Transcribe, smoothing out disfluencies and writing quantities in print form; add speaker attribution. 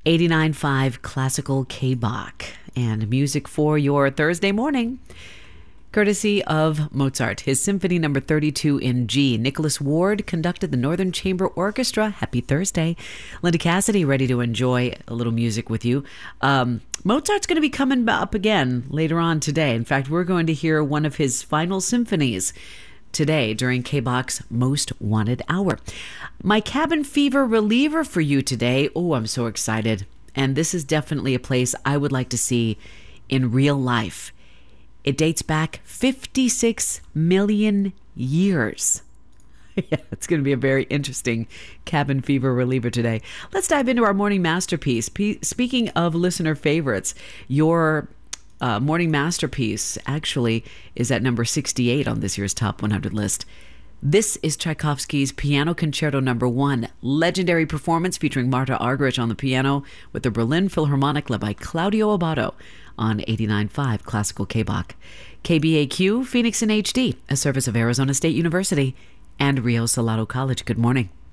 Speaker 1: 89.5 Classical K-Bach and music for your Thursday morning, courtesy of Mozart, his Symphony No. 32 in G. Nicholas Ward conducted the Northern Chamber Orchestra. Happy Thursday. Linda Cassidy ready to enjoy a little music with you. Mozart's going to be coming up again later on today. In fact, we're going to hear one of his final symphonies today during K-Bach's Most Wanted Hour. My cabin fever reliever for you today. Oh, I'm so excited. And this is definitely a place I would like to see in real life. It dates back 56 million years. Yeah, it's going to be a very interesting cabin fever reliever today. Let's dive into our morning masterpiece. Speaking of listener favorites, your morning masterpiece actually is at number 68 on this year's Top 100 list. This is Tchaikovsky's Piano Concerto No. 1, legendary performance featuring Marta Argerich on the piano with the Berlin Philharmonic led by Claudio Abbado on 89.5 Classical K-Bach. KBAQ, Phoenix in HD, a service of Arizona State University and Rio Salado College. Good morning.